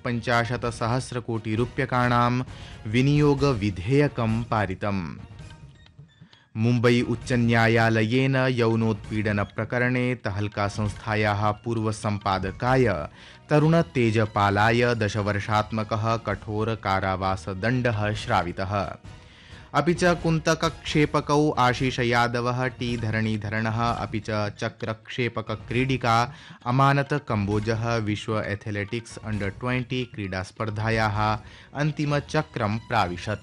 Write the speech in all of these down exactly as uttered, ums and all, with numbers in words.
एकपञ्चाशत् सहस्रकोटिरूप्यकाणां विनियोगविधेयकं पारितम्। मुम्बई उच्चन्यायालयेन यौनोत्पीडनप्रकरणे तहल्का-संस्थायाः पूर्वसम्पादकाय तरुणतेजपालाय दशवर्षात्मकः कठोरकारावासदण्डः श्रावितः। अपि च कुन्तकक्षेपकौ आशीष यादवः, टी धरणीधरणः, अपि च चक्रक्षेपकक्रीडिका अमानत कम्बोजः विश्व एथलेटिक्स अंडर ट्वेंटी क्रीडास्पर्धायाः अन्तिमचक्रं प्राविशत्।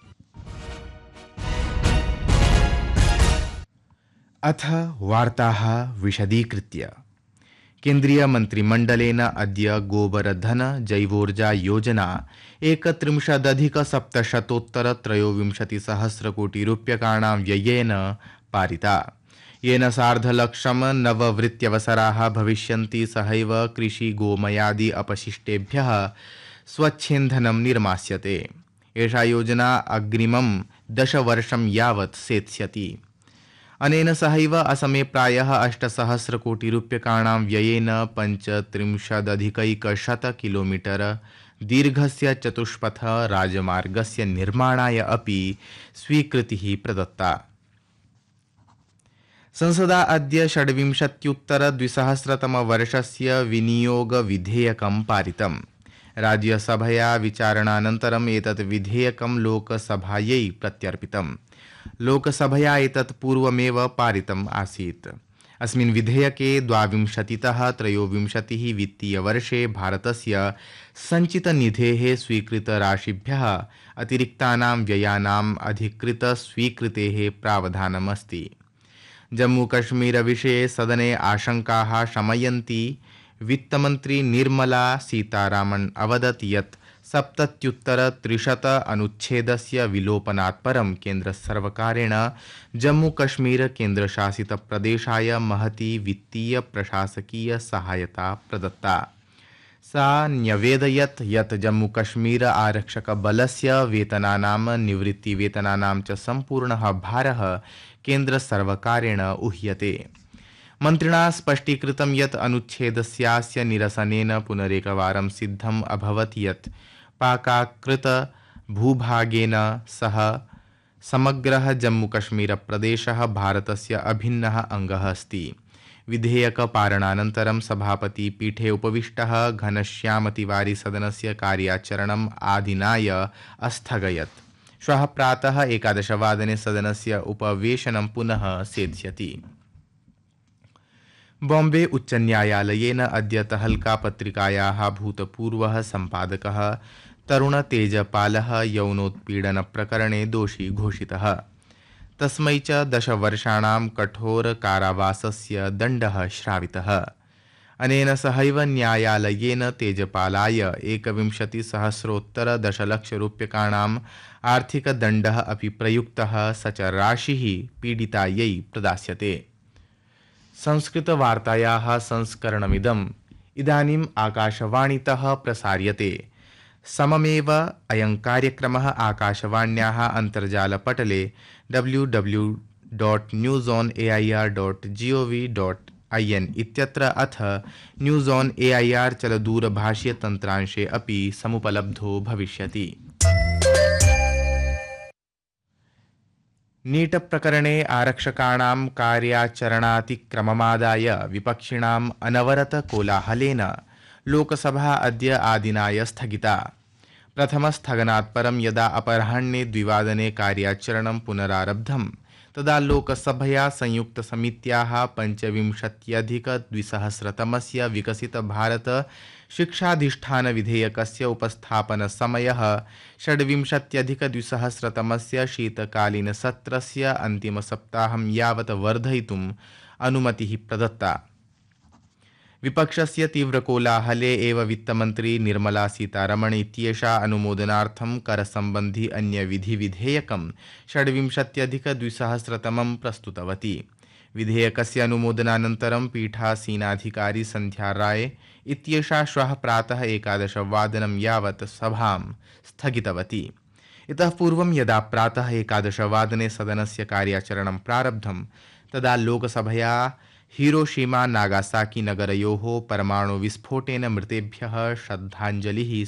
अथ वार्ताः विशदीकृत्य। केन्द्रीय मंत्रिमंडलेन अद्य गोबरधन जैवोर्जा योजना एकत्रिंशदधिकसप्तशतोत्तर त्रयोविंशतिसहस्रकोटिरूप्यकाणां व्ययेन पारिता, येन सार्धलक्षं नववृत्त्यवसराः भविष्यन्ति। सहैव कृषिगोमयादि अपशिष्टेभ्यः स्वच्छेन्धनं निर्मास्यते। एषा योजना अग्रिमं दशवर्षं यावत् सेत्स्यति। अनेन सहैव असमे प्रायः अष्टसहस्रकोटिरूप्यकाणां व्ययेन पञ्चत्रिंशदधिकैकशत किलोमीटर दीर्घस्य चतुष्पथ राजमार्गस्य निर्माणाय अपि स्वीकृतिः प्रदत्ता। संसदा अद्य षड्विंशत्युत्तर द्विसहस्रतमवर्षस्य विनियोगविधेयकं पारितम्। राज्यसभया विचारणानन्तरम् एतत् विधेयकं लोकसभायै प्रत्यर्पितम्। लोकसभया एतत् पूर्वमेव पारितम् आसीत्। अस्मिन् विधेयके द्वाविंशतितः त्रयोविंशतिः वित्तीयवर्षे भारतस्य सञ्चितनिधेः स्वीकृतराशिभ्यः अतिरिक्तानां व्ययानाम् अधिकृतस्वीकृतेः प्रावधानमस्ति। जम्मूकश्मीरविषये सदने आशंकाः शमयन्ती वित्तमन्त्री निर्मला सीतारामन् अवदत् यत् सप्तत्युत्तरत्रिशत अनुच्छेदस्य विलोपनात् परं केन्द्रसर्वकारेण जम्मूकश्मीर केन्द्रशासितप्रदेशाय महती वित्तीय प्रशासकीय सहायता प्रदत्ता। सा न्यवेदयत् यत् जम्मूकश्मीर आरक्षकबलस्य वेतनानां निवृत्तिवेतनानां च सम्पूर्णः भारः केन्द्रसर्वकारेण उह्यते। मन्त्रिणा स्पष्टीकृतं यत् अनुच्छेदस्यास्य निरसनेन पुनरेकवारं सिद्धम् अभवत् यत् पाकाकृत भूभागेन सह समग्रः जम्मूकश्मीरप्रदेशः भारतस्य अभिन्नः अङ्गः अस्ति। विधेयकपारणानन्तरं सभापति पीठे उपविष्टः घनश्यामतिवारी सदनस्य कार्याचरणम् आदिनाय अस्थगयत्। श्वः प्रातः एकादशवादने सदनस्य उपवेशनं पुनः सेत्स्यति। बॉम्बे उच्चन्यायालयेन अद्य तहल्का पत्रिकायाः भूतपूर्वः सम्पादकः तरुणतेजपालः यौनोत्पीडनप्रकरणे दोषी घोषितः। तस्मै च दशवर्षाणां कठोरकारावासस्य दण्डः श्रावितः। अनेन सहैव न्यायालयेन तेजपालाय एकविंशतिसहस्रोत्तर दशलक्षरूप्यकाणाम् आर्थिकदण्डः अपि प्रयुक्तः। स च राशिः पीडितायै प्रदास्यते। संस्कृतवार्तायाः संस्करणमिदम् इदानीम् आकाशवाणीतः प्रसार्यते। सममेव अयं कार्यक्रमः आकाशवाण्याः अन्तर्जालपटले W W dot news on A I R dot G O V dot I N इत्यत्र अथ news on A I R चलदूरभाषीयतन्त्रांशे अपि समुपलब्धो भविष्यति। नीट प्रकरणे आरक्षकाणां कार्याचरणातिक्रममादाय विपक्षिणाम् अनवरत कोलाहलेन लोकसभा अद्य आदिनाय स्थगिता। प्रथमस्थगनात् परं यदा अपराह्णे द्विवादने कार्याचरणं पुनरारब्धं तदा लोकसभया संयुक्तसमित्याः पञ्चविंशत्यधिकद्विसहस्रतमस्य विकसितभारत शिक्षाधिष्ठानविधेयकस्य उपस्थापनसमयः षड्विंशत्यधिकद्विसहस्रतमस्य शीतकालीनसत्रस्य अन्तिमसप्ताहं यावत् वर्धयितुम् अनुमतिः प्रदत्ता। विपक्षस्य तीव्रकोलाहले एव वित्तमन्त्री निर्मला सीतारमण इत्येषा अनुमोदनार्थं करसम्बन्धी अन्यविधिविधेयकं षड्विंशत्यधिकद्विसहस्रतमं प्रस्तुतवती। विधेयकस्य अनुमोदनानन्तरं पीठासीनाधिकारी संध्या राय इत्येषा श्वः प्रातः एकादशवादनं यावत् सभां स्थगितवती। इतः पूर्वं यदा प्रातः एकादशवादने सदनस्य कार्याचरणं प्रारब्धं तदा लोकसभया हिरोशिमा नागासाकी नगरयोः परमाणुविस्फोटेन मृतेभ्यः श्रद्धाञ्जलिः